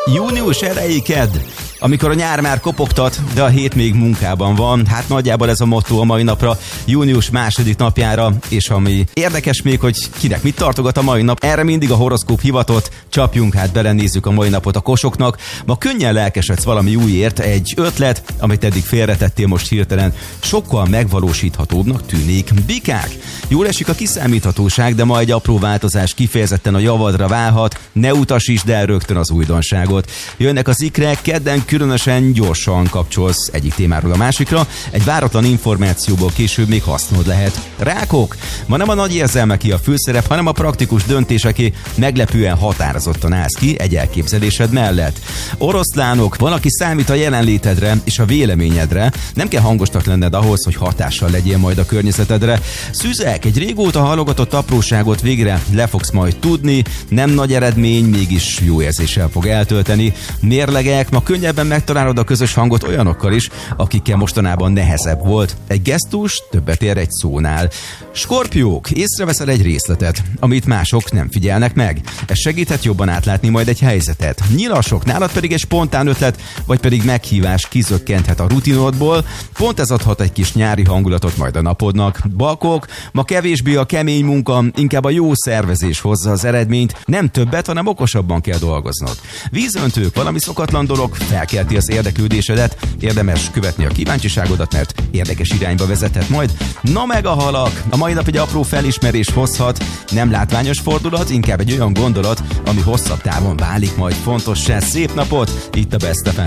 Június elejé kedd, amikor a nyár már kopogtat, de a hét még munkában van. Hát nagyjából ez a motto a mai napra, június 2. napjára, és ami érdekes még, hogy kinek mit tartogat a mai nap, erre mindig a horoszkóp hivatott, csapjunk hát bele, nézzük a mai napot a kosoknak. Ma könnyen lelkesedsz valami újért, egy ötlet, amit eddig félretettél, most hirtelen sokkal megvalósíthatóbbnak tűnik. Bikák, jól esik a kiszámíthatóság, de ma egy apró változás kifejezetten a javadra válhat, ne utasítsd el rögtön az újdonságot. Jönnek az ikrek, kedden különösen gyorsan kapcsolsz egyik témáról a másikra, egy váratlan információból később még hasznod lehet. Rákok, ma nem a nagy érzelmeké a főszerep, hanem a praktikus döntéseké, meglepően határozottan állsz ki egy elképzelésed mellett. Oroszlánok, van, aki számít a jelenlétedre és a véleményedre, nem kell hangosnak lenned ahhoz, hogy hatással legyél majd a környezetedre. Szüzek, egy régóta halogatott apróságot végre le fogsz majd tudni, nem nagy eredmény, mégis jó érzéssel fog eltölteni. Mérlegek, ma könnyebben megtalálod a közös hangot olyanokkal is, akikkel mostanában nehezebb volt. Egy gesztus többet ér egy szónál. Skorpiók, észreveszel egy részletet, amit mások nem figyelnek meg. Ez segíthet jobban átlátni majd egy helyzetet. Nyilasok, nálad pedig egy spontán ötlet, vagy pedig meghívás kizökkenthet a rutinodból. Pont ez adhat egy kis nyári hangulatot majd a napodnak. Bakok, ma kevésbé a kemény munka, inkább a jó szervezés hozza az eredményt. Nem többet, hanem okosabban kell dolgoznod. Vízöntők, valami szokatlan dolog felkelti az érdeklődésedet, érdemes követni a kíváncsiságodat, mert érdekes irányba vezethet majd. Na meg a halak! A mai nap egy apró felismerés hozhat, nem látványos fordulat, inkább egy olyan gondolat, ami hosszabb távon válik majd fontossá. Szép napot! Itt a Best FM.